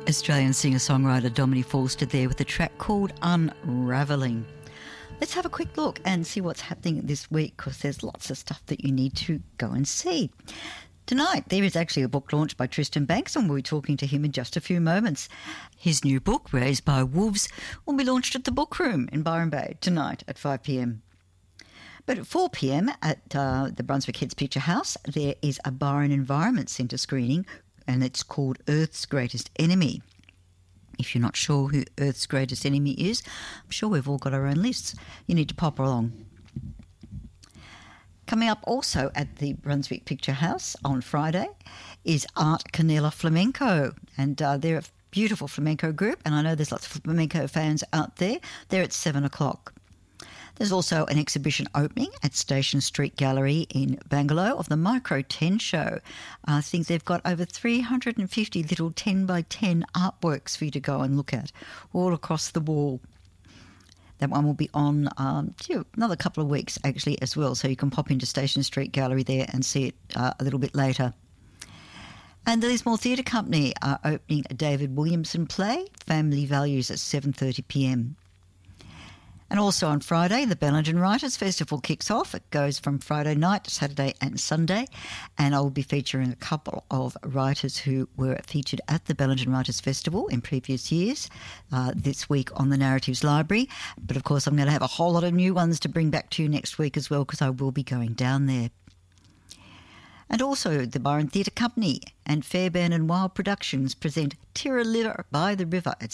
Australian singer-songwriter Dominique Forster there with a track called Unravelling. Let's have a quick look and see what's happening this week, because there's lots of stuff that you need to go and see. Tonight, there is actually a book launch by Tristan Banks, and we'll be talking to him in just a few moments. His new book, Raised by Wolves, will be launched at the Book Room in Byron Bay tonight at 5 p.m. But at 4 p.m. at the Brunswick Heads Picture House, there is a Byron Environment Centre screening, and it's called Earth's Greatest Enemy. If you're not sure who Earth's Greatest Enemy is, I'm sure we've all got our own lists. You need to pop along. Coming up also at the Brunswick Picture House on Friday is Art Canela Flamenco, and they're a beautiful flamenco group, and I know there's lots of flamenco fans out there. They're at 7 o'clock. There's also an exhibition opening at Station Street Gallery in Bangalore of the Micro 10 show. I think they've got over 350 little 10 by 10 artworks for you to go and look at all across the wall. That one will be on another couple of weeks actually as well, so you can pop into Station Street Gallery there and see it a little bit later. And the Lismore Theatre Company are opening a David Williamson play, Family Values, at 7:30 p.m. And also on Friday, the Bellingen Writers Festival kicks off. It goes from Friday night to Saturday and Sunday, and I will be featuring a couple of writers who were featured at the Bellingen Writers Festival in previous years this week on the Narratives Library. But of course, I'm going to have a whole lot of new ones to bring back to you next week as well, because I will be going down there. And also the Byron Theatre Company and Fairbairn and Wild Productions present Tirralira by the River at